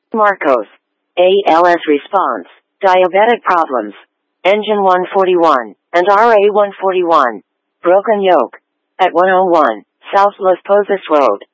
Marcos. ALS response. Diabetic problems. Engine 141 and RA 141. Broken yoke. At 101 South Las Posas Road.